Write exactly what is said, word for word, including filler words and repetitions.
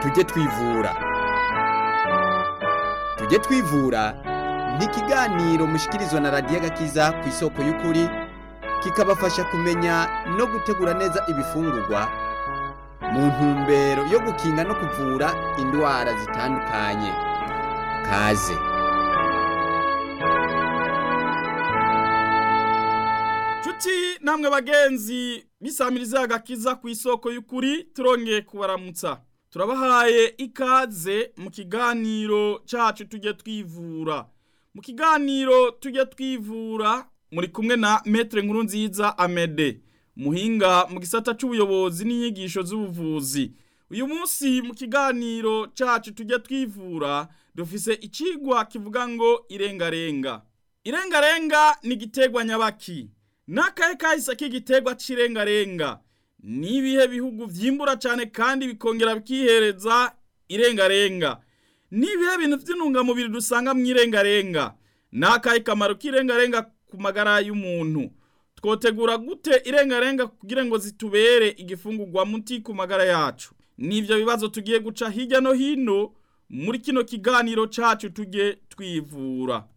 tujye twivura. Tujye twivura ni ikiganiro mushikirizwa na radiyo Agakiza ku isoko y'ukuri, kikabafasha kumenya no gutegura neza ibifungurwa mu ntumbero yo gukinga no kuvura indwara zitandukanye. Kaze. Chuti namwe bagenzi bisamiriza Agakiza ku isoko y'ukuri, turongeye kubaramutsa. Turabahaye ikaze mu kiganiro cacu tujye twivura. Mu kiganiro tujye twivura muri kumwe na Maître Nkurunziza Amede, muhinga mu gisata c'ubuyobozi n'inyigisho z'ubuvuzi. Uyu munsi mu kiganiro cacu tujye twivura dufise icigwa kivuga ngo irengarenga. Irengarenga ni gitegwa nyabaki. Nakahe kahise k'igitegwa c'irengarenga? Ni ibihe bihugu vyimbura cyane kandi bikongera bikihereza irengarenga? Ni ibihe bintu vy'intungamubiri dusanga mu irengarenga? Nakahe kamaro k'irengarenga ku magara y'umuntu? Twotegura gute irengarenga kugira ngo zitubere igifungurwa muti ku magara yacu? Nivyo bibazo tugiye guca hirya no hino muri kino kiganiro cacu tujye twivura.